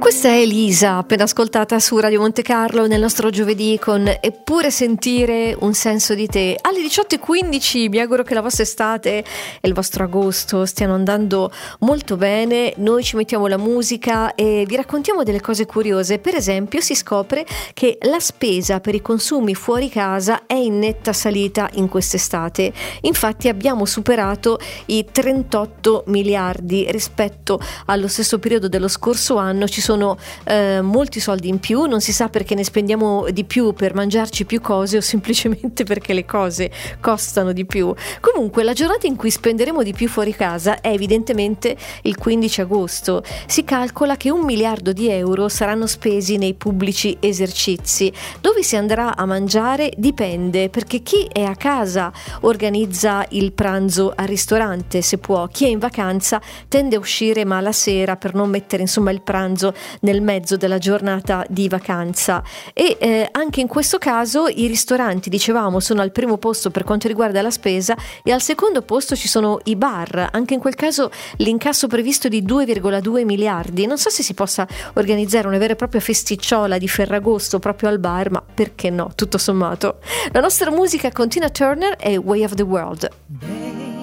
Questa è Elisa, appena ascoltata su Radio Monte Carlo nel nostro giovedì con Eppure sentire un senso di te. Alle 18:15 mi auguro che la vostra estate e il vostro agosto stiano andando molto bene. Noi ci mettiamo la musica e vi raccontiamo delle cose curiose. Per esempio, si scopre che la spesa per i consumi fuori casa è in netta salita in quest'estate. Infatti abbiamo superato i 38 miliardi rispetto allo stesso periodo dello scorso anno. Ci sono molti soldi in più, non si sa perché ne spendiamo di più per mangiarci più cose o semplicemente perché le cose costano di più. Comunque la giornata in cui spenderemo di più fuori casa è evidentemente il 15 agosto. Si calcola che 1 miliardo di euro saranno spesi nei pubblici esercizi. Dove si andrà a mangiare dipende, perché chi è a casa organizza il pranzo al ristorante se può, chi è in vacanza tende a uscire ma la sera per non mettere insomma il pranzo nel mezzo della giornata di vacanza. E anche in questo caso i ristoranti, dicevamo, sono al primo posto per quanto riguarda la spesa e al secondo posto ci sono i bar. Anche in quel caso l'incasso previsto di 2,2 miliardi. Non so se si possa organizzare una vera e propria festicciola di Ferragosto proprio al bar, ma perché no, tutto sommato. La nostra musica con Tina Turner è Way of the World.